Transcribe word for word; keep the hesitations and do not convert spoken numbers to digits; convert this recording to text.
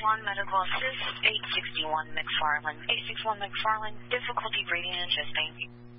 Swan Medical Assist, eight sixty-one McFarland. eight sixty-one McFarland, difficulty breathing and chesting.